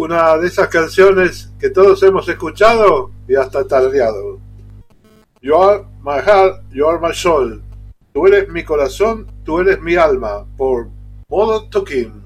una de esas canciones que todos hemos escuchado y hasta tarareado. You are my heart, you are my soul. Tú eres mi corazón, tú eres mi alma, por Modern Talking.